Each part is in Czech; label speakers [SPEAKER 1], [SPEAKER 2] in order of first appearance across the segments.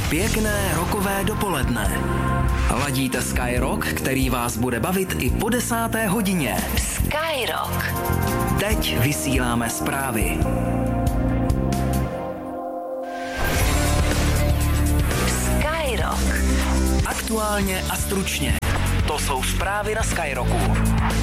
[SPEAKER 1] Pěkné rokové dopoledne. Ladíte Sky Rock, který vás bude bavit i po 10. hodině.
[SPEAKER 2] Sky Rock.
[SPEAKER 1] Teď vysíláme zprávy.
[SPEAKER 2] Sky Rock.
[SPEAKER 1] Aktuálně a stručně. To jsou zprávy na Sky Rocku.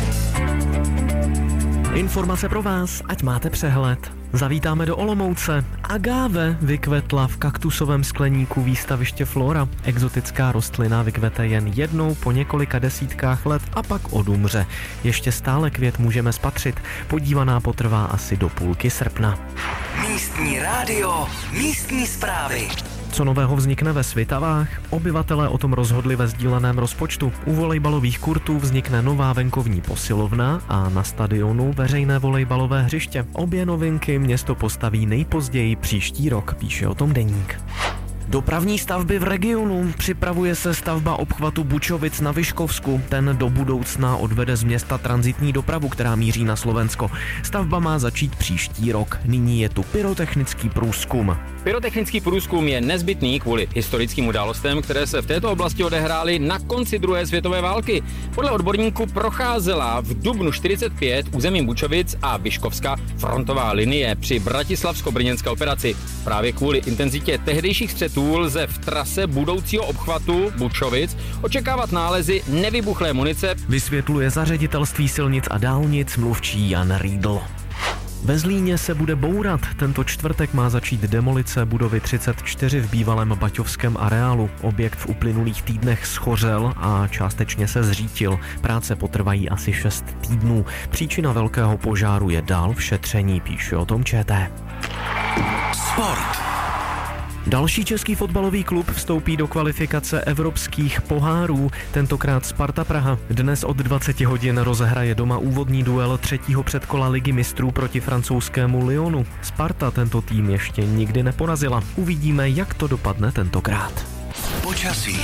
[SPEAKER 3] Informace pro vás, ať máte přehled. Zavítáme do Olomouce. Agáve vykvetla v kaktusovém skleníku výstaviště Flora. Exotická rostlina vykvete jen jednou po několika desítkách let a pak odumře. Ještě stále květ můžeme spatřit. Podívaná potrvá asi do půlky srpna.
[SPEAKER 1] Místní rádio, místní zprávy.
[SPEAKER 3] Co nového vznikne ve Svitavách? Obyvatelé o tom rozhodli ve sdíleném rozpočtu. U volejbalových kurtů vznikne nová venkovní posilovna a na stadionu veřejné volejbalové hřiště. Obě novinky město postaví nejpozději příští rok, píše o tom Deník. Dopravní stavby v regionu. Připravuje se stavba obchvatu Bučovic na Vyškovsku. Ten do budoucna odvede z města tranzitní dopravu, která míří na Slovensko. Stavba má začít příští rok. Nyní je tu pyrotechnický průzkum.
[SPEAKER 4] Pyrotechnický průzkum je nezbytný kvůli historickým událostem, které se v této oblasti odehrály na konci druhé světové války. Podle odborníků procházela v dubnu 45 územím Bučovic a Vyškovska frontová linie při bratislavsko-brněnské operaci. Právě kvůli intenzitě tehdejších střetů lze v trase budoucího obchvatu Bučovic očekávat nálezy nevybuchlé munice.
[SPEAKER 3] Vysvětluje za Ředitelství silnic a dálnic mluvčí Jan Riedl. Ve Zlíně se bude bourat. Tento čtvrtek má začít demolice budovy 34 v bývalém baťovském areálu. Objekt v uplynulých týdnech schořel a částečně se zřítil. Práce potrvají asi 6 týdnů. Příčina velkého požáru je dál v šetření, píše o tom ČT.
[SPEAKER 1] Sport.
[SPEAKER 3] Další český fotbalový klub vstoupí do kvalifikace evropských pohárů, tentokrát Sparta Praha. Dnes od 20 hodin rozehraje doma úvodní duel třetího předkola Ligy mistrů proti francouzskému Lyonu. Sparta tento tým ještě nikdy neporazila. Uvidíme, jak to dopadne tentokrát.
[SPEAKER 1] Počasí.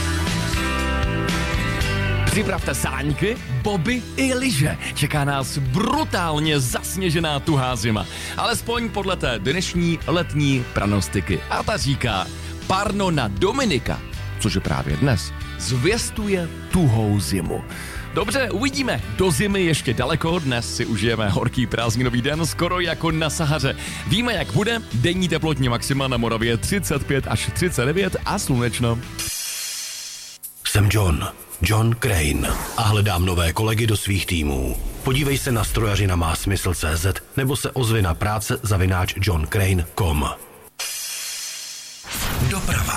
[SPEAKER 5] Připravte sáňky, boby i lyže. Čeká nás brutálně zasněžená tuhá zima. Alespoň podle té dnešní letní pranostiky. A ta říká, Parno na Dominika, což je právě dnes, zvěstuje tuhou zimu. Dobře, uvidíme. Do zimy ještě daleko, dnes si užijeme horký prázdninový den, skoro jako na Sahaře. Víme, jak bude, denní teplotní maxima na Moravě 35 až 39 a slunečno.
[SPEAKER 6] Jsem John Crane a hledám nové kolegy do svých týmů. Podívej se na strojařina má smysl.cz nebo se ozvi na práce@johncrane.com.
[SPEAKER 1] Doprava.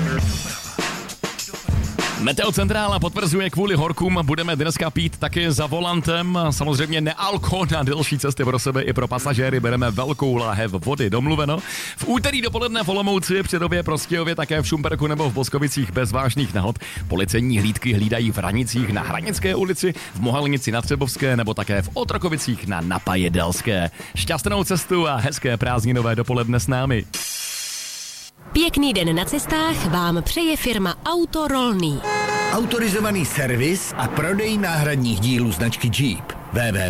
[SPEAKER 5] Meteocentrála potvrzuje, kvůli horkům budeme dneska pít taky za volantem. Samozřejmě nealko na delší cesty pro sebe i pro pasažéry bereme velkou láhev vody, domluveno. V úterý dopoledne v Olomouci, Přerově, Prostějově, také v Šumperku nebo v Boskovicích bez vážných nehod. Policejní hlídky hlídají v Hranicích na Hranické ulici, v Mohalnici na Třebovské nebo také v Otrokovicích na Napajedelské. Šťastnou cestu a hezké prázdninové dopoledne s námi.
[SPEAKER 2] Pěkný den na cestách vám přeje firma Autorolný.
[SPEAKER 7] Autorizovaný servis a prodej náhradních dílů značky Jeep.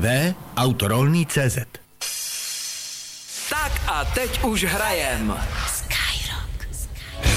[SPEAKER 7] www.autorolný.cz.
[SPEAKER 1] Tak a teď už hrajem.